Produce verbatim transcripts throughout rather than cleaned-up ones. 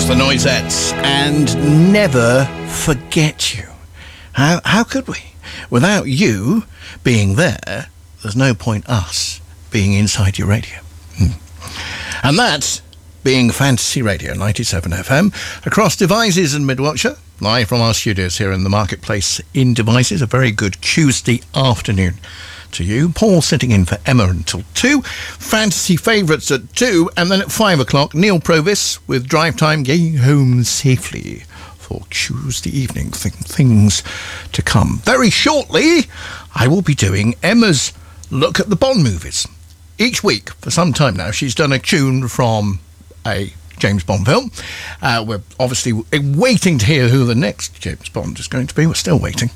the Noisettes and Never Forget You. How how could we? Without you being there, there's no point us being inside your radio. Hmm. And that's being Fantasy Radio ninety-seven F M across Devizes and Mid Wiltshire, live from our studios here in the Marketplace in Devizes. A very good Tuesday afternoon to you. Paul sitting in for Emma until two. Fantasy favourites at two. And then at five o'clock, Neil Provis with Drive Time, getting home safely for Tuesday evening. Th- things to come. Very shortly, I will be doing Emma's Look at the Bond movies. Each week, for some time now, she's done a tune from a James Bond film. Uh, we're obviously waiting to hear who the next James Bond is going to be. We're still waiting.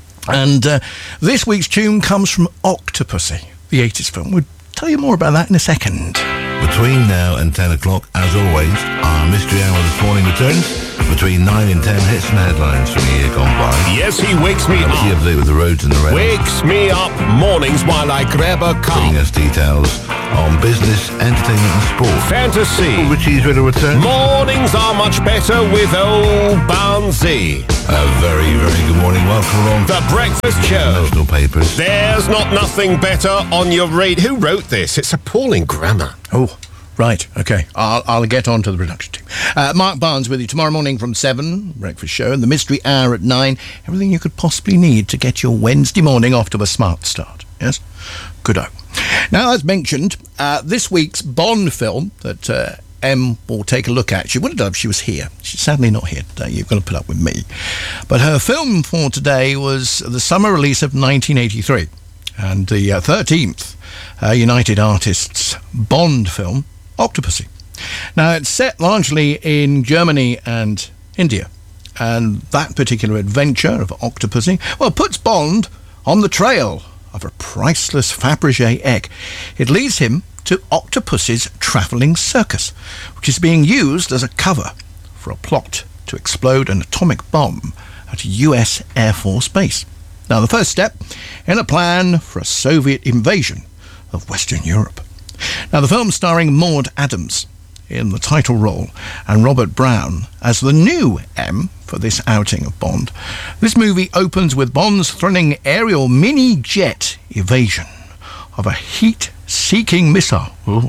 And uh, this week's tune comes from Octopussy, the eighties film. We'll tell you more about that in a second. Between now and ten o'clock, as always, our Mystery Hour this morning returns. Between nine and ten, hits and headlines from the year gone by. Yes, he wakes me up. Keep up to date with the roads and the rail. Wakes me up mornings while I grab a cup. Bringing us details on business, entertainment and sport. Fantasy. Paul Ritchie's ready to return. Mornings are much better with old Barnsey. A very, very good morning. Welcome along. The Breakfast Show. National papers. There's not nothing better on your radio. Who wrote this? It's appalling grammar. Oh, right, OK. I'll, I'll get on to the production team. Uh, Mark Barnes with you tomorrow morning from seven, Breakfast Show, and the Mystery Hour at nine. Everything you could possibly need to get your Wednesday morning off to a smart start. Yes? Good-o. Now, as mentioned, uh, this week's Bond film that uh, Em will take a look at. She would have done if she was here. She's sadly not here today. You've got to put up with me. But her film for today was the summer release of nineteen eighty-three. And the uh, thirteenth uh, United Artists Bond film, Octopussy. Now, it's set largely in Germany and India. And that particular adventure of Octopussy, well, puts Bond on the trail of a priceless Fabergé egg. It leads him to Octopussy's travelling circus, which is being used as a cover for a plot to explode an atomic bomb at a U S Air Force base. Now, the first step in a plan for a Soviet invasion of Western Europe. Now, the film starring Maud Adams in the title role and Robert Brown as the new M for this outing of Bond. This movie opens with Bond's thrilling aerial mini-jet evasion of a heat-seeking missile. Ooh.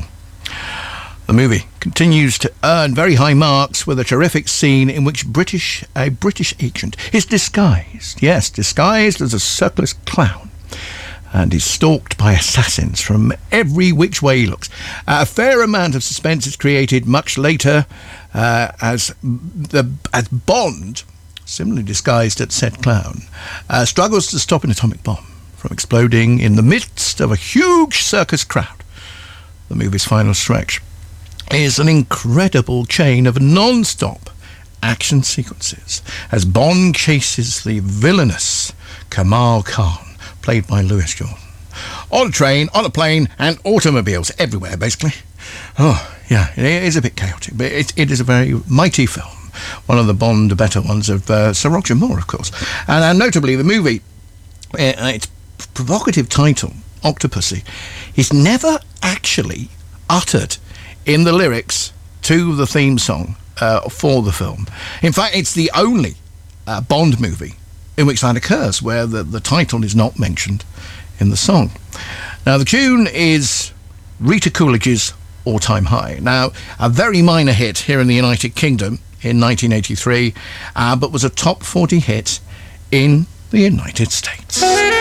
The movie continues to earn very high marks with a terrific scene in which British a British agent is disguised, yes, disguised as a circus clown, and is stalked by assassins from every which way he looks. Uh, a fair amount of suspense is created much later uh, as the as Bond, similarly disguised as said clown, uh, struggles to stop an atomic bomb from exploding in the midst of a huge circus crowd. The movie's final stretch is an incredible chain of non-stop action sequences as Bond chases the villainous Kamal Khan, played by Lewis Jordan, on a train, on a plane, and automobiles everywhere, basically. Oh, yeah, it is a bit chaotic, but it, it is a very mighty film. One of the Bond better ones of uh, Sir Roger Moore, of course. And uh, notably, the movie, uh, its provocative title, Octopussy, is never actually uttered in the lyrics to the theme song uh, for the film. In fact, it's the only uh, Bond movie in which that occurs, where the, the title is not mentioned in the song. Now, the tune is Rita Coolidge's All-Time High. Now, a very minor hit here in the United Kingdom in nineteen eighty-three, uh, but was a top forty hit in the United States.